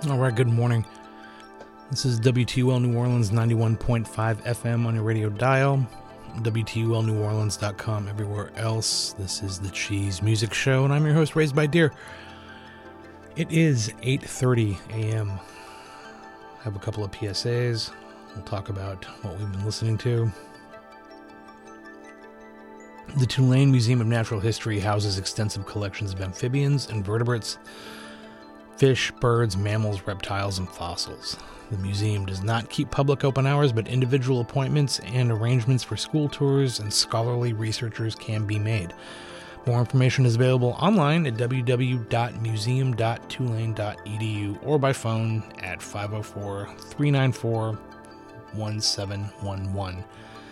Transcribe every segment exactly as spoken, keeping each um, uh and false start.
All right, good morning. This is W T U L New Orleans ninety-one point five F M on your radio dial, W T U L New Orleans dot com everywhere else. This is the Cheese Music Show, and I'm your host, Raised by Deer. It is eight thirty a.m. I have a couple of P S As. We'll talk about what we've been listening to. The Tulane Museum of Natural History houses extensive collections of amphibians, invertebrates, fish, birds, mammals, reptiles, and fossils. The museum does not keep public open hours, but individual appointments and arrangements for school tours and scholarly researchers can be made. More information is available online at w w w dot museum dot tulane dot e d u or by phone at five oh four, three nine four, one seven one one.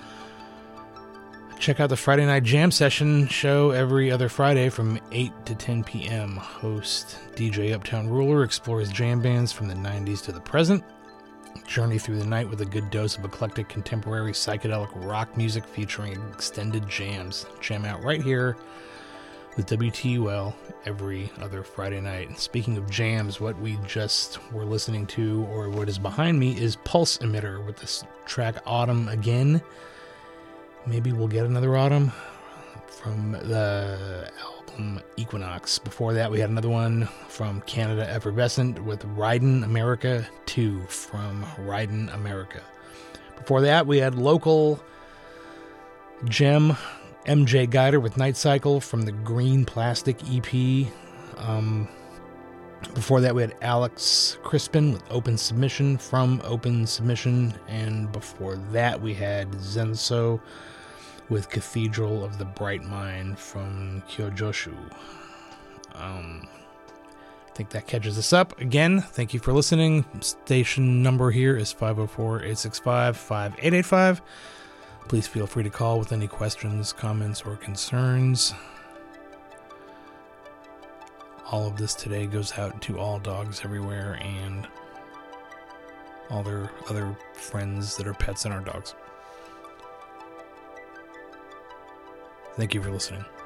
Check out the Friday Night Jam Session show every other Friday from eight to ten p.m. Host D J Uptown Ruler explores jam bands from the nineties to the present. Journey through the night with a good dose of eclectic contemporary psychedelic rock music featuring extended jams. Jam out right here with W T U L every other Friday night. Speaking of jams, what we just were listening to, or what is behind me, is Pulse Emitter with this track Autumn Again. Maybe we'll get another Autumn from the album Equinox. Before that, we had another one from Canada, Effervescent, with Ridin' America two from Ridin' America. Before that, we had local gem M J Guider with Night Cycle from the Green Plastic E P. Um, before that, we had Alex Crispin with Open Submission from Open Submission. And before that, we had Zenso with Cathedral of the Bright Mind from Kyojoshu. Um, I think that catches us up. Again, thank you for listening. Station number here is five oh four, eight six five, five eight eight five. Please feel free to call with any questions, comments, or concerns. All of this today goes out to all dogs everywhere and all their other friends that are pets and our dogs. Thank you for listening.